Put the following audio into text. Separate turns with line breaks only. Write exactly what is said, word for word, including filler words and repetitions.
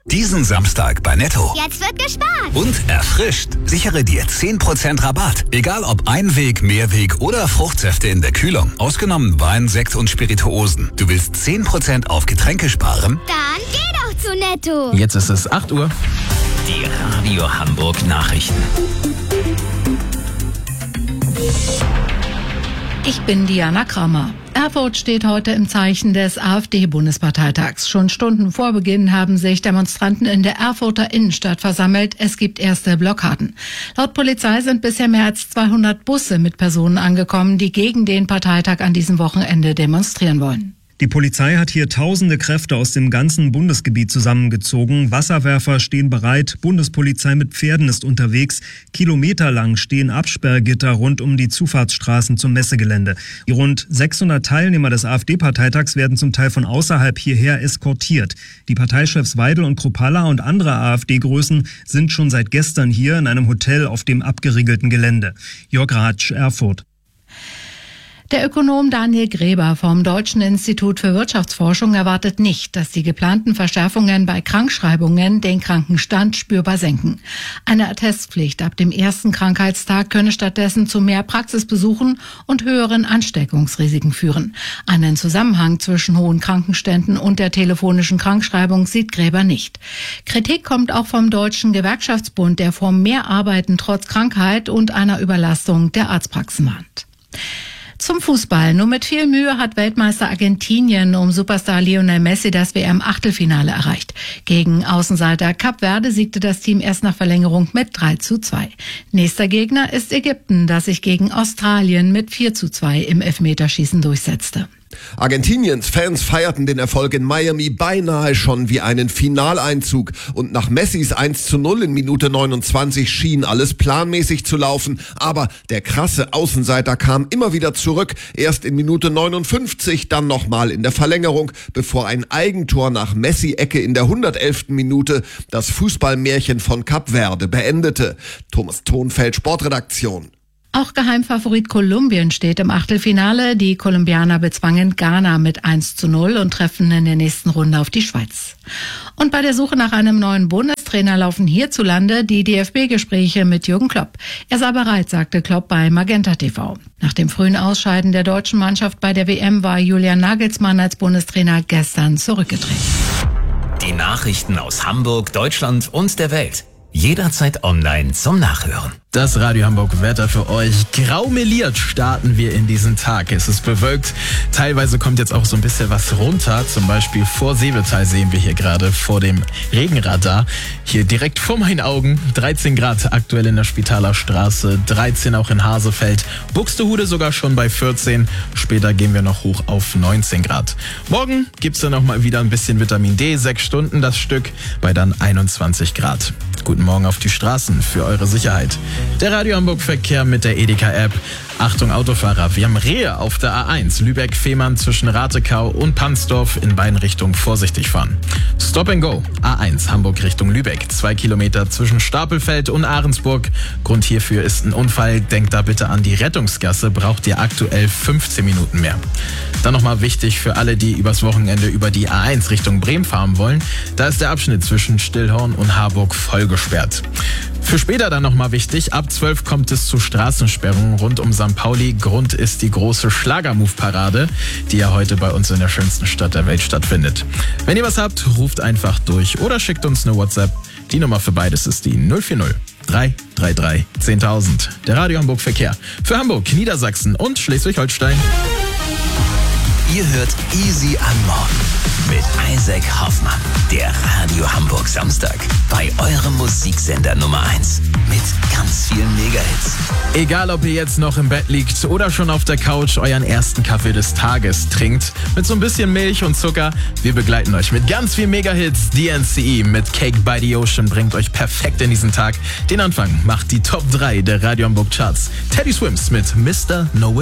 Diesen Samstag bei Netto.
Jetzt wird gespart.
Und erfrischt. Sichere dir zehn Prozent Rabatt. Egal ob Einweg, Mehrweg oder Fruchtsäfte in der Kühlung. Ausgenommen Wein, Sekt und Spirituosen. Du willst zehn Prozent auf Getränke sparen?
Dann geh doch zu Netto.
Jetzt ist es acht Uhr.
Die Radio Hamburg Nachrichten.
Ich bin Diana Kramer. Erfurt steht heute im Zeichen des AfD-Bundesparteitags. Schon Stunden vor Beginn haben sich Demonstranten in der Erfurter Innenstadt versammelt. Es gibt erste Blockaden. Laut Polizei sind bisher mehr als zweihundert Busse mit Personen angekommen, die gegen den Parteitag an diesem Wochenende demonstrieren wollen.
Die Polizei hat hier tausende Kräfte aus dem ganzen Bundesgebiet zusammengezogen. Wasserwerfer stehen bereit, Bundespolizei mit Pferden ist unterwegs. Kilometerlang stehen Absperrgitter rund um die Zufahrtsstraßen zum Messegelände. Die rund sechshundert Teilnehmer des AfD-Parteitags werden zum Teil von außerhalb hierher eskortiert. Die Parteichefs Weidel und Kruppalla und andere AfD-Größen sind schon seit gestern hier in einem Hotel auf dem abgeriegelten Gelände. Jörg Ratsch, Erfurt.
Der Ökonom Daniel Gräber vom Deutschen Institut für Wirtschaftsforschung erwartet nicht, dass die geplanten Verschärfungen bei Krankschreibungen den Krankenstand spürbar senken. Eine Attestpflicht ab dem ersten Krankheitstag könne stattdessen zu mehr Praxisbesuchen und höheren Ansteckungsrisiken führen. Einen Zusammenhang zwischen hohen Krankenständen und der telefonischen Krankschreibung sieht Gräber nicht. Kritik kommt auch vom Deutschen Gewerkschaftsbund, der vor mehr Arbeiten trotz Krankheit und einer Überlastung der Arztpraxen warnt. Zum Fußball. Nur mit viel Mühe hat Weltmeister Argentinien um Superstar Lionel Messi das W M-Achtelfinale erreicht. Gegen Außenseiter Kap Verde siegte das Team erst nach Verlängerung mit drei zu zwei. Nächster Gegner ist Ägypten, das sich gegen Australien mit vier zu zwei im Elfmeterschießen durchsetzte.
Argentiniens Fans feierten den Erfolg in Miami beinahe schon wie einen Finaleinzug. Und nach Messis eins zu null in Minute neunundzwanzig schien alles planmäßig zu laufen. Aber der krasse Außenseiter kam immer wieder zurück. Erst in Minute neunundfünfzig, dann nochmal in der Verlängerung, bevor ein Eigentor nach Messi-Ecke in der hundertelften Minute das Fußballmärchen von Kap Verde beendete. Thomas Thonfeld, Sportredaktion.
Auch Geheimfavorit Kolumbien steht im Achtelfinale. Die Kolumbianer bezwangen Ghana mit eins zu null und treffen in der nächsten Runde auf die Schweiz. Und bei der Suche nach einem neuen Bundestrainer laufen hierzulande die D F B-Gespräche mit Jürgen Klopp. Er sei bereit, sagte Klopp bei Magenta T V. Nach dem frühen Ausscheiden der deutschen Mannschaft bei der W M war Julian Nagelsmann als Bundestrainer gestern zurückgetreten.
Die Nachrichten aus Hamburg, Deutschland und der Welt. Jederzeit online zum Nachhören.
Das Radio Hamburg Wetter für euch. Graumeliert starten wir in diesen Tag. Es ist bewölkt. Teilweise kommt jetzt auch so ein bisschen was runter. Zum Beispiel vor Säbetal sehen wir hier gerade vor dem Regenradar. Hier direkt vor meinen Augen. dreizehn Grad aktuell in der Spitaler Straße. dreizehn auch in Hasefeld. Buxtehude sogar schon bei vierzehn. Später gehen wir noch hoch auf neunzehn Grad. Morgen gibt's dann noch mal wieder ein bisschen Vitamin D. Sechs Stunden das Stück bei dann einundzwanzig Grad. Guten Morgen auf die Straßen für eure Sicherheit. Der Radio Hamburg Verkehr mit der Edeka-App. Achtung Autofahrer, wir haben Rehe auf der A eins. Lübeck-Fehmarn zwischen Ratekau und Pansdorf in beiden Richtungen vorsichtig fahren. Stop and Go. A eins Hamburg Richtung Lübeck. Zwei Kilometer zwischen Stapelfeld und Ahrensburg. Grund hierfür ist ein Unfall. Denkt da bitte an die Rettungsgasse. Braucht ihr aktuell fünfzehn Minuten mehr. Dann nochmal wichtig für alle, die übers Wochenende über die A eins Richtung Bremen fahren wollen. Da ist der Abschnitt zwischen Stillhorn und Harburg voll gesperrt. Für später dann nochmal wichtig, ab zwölf kommt es zu Straßensperrungen rund um Sankt Pauli. Grund ist die große Schlagermove-Parade, die ja heute bei uns in der schönsten Stadt der Welt stattfindet. Wenn ihr was habt, ruft einfach durch oder schickt uns eine WhatsApp. Die Nummer für beides ist die null vier null drei drei drei zehntausend. Der Radio Hamburg Verkehr für Hamburg, Niedersachsen und Schleswig-Holstein.
Ihr hört Easy am Morgen mit Isaac Hoffmann. Der Radio Hamburg Samstag bei eurem Musiksender Nummer eins mit ganz vielen Megahits.
Egal, ob ihr jetzt noch im Bett liegt oder schon auf der Couch euren ersten Kaffee des Tages trinkt, mit so ein bisschen Milch und Zucker, wir begleiten euch mit ganz vielen Megahits. D N C E mit Cake by the Ocean bringt euch perfekt in diesen Tag. Den Anfang macht die Top drei der Radio Hamburg Charts. Teddy Swims mit Mister No